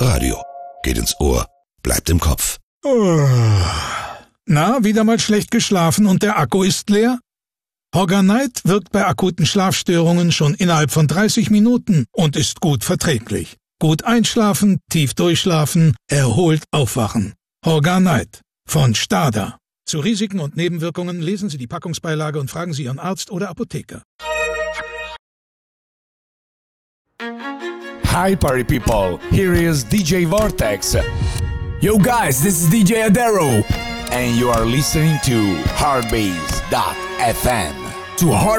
Radio. Geht ins Ohr. Bleibt im Kopf. Na, wieder mal schlecht geschlafen und der Akku ist leer? Horganite wirkt bei akuten Schlafstörungen schon innerhalb von 30 Minuten und ist gut verträglich. Gut einschlafen, tief durchschlafen, erholt aufwachen. Horganite von Stada. Zu Risiken und Nebenwirkungen lesen Sie die Packungsbeilage und fragen Sie Ihren Arzt oder Apotheker. Hi party people, here is DJ Vortex. Yo guys, this is DJ Adero. And you are listening to Heartbeats.fm. To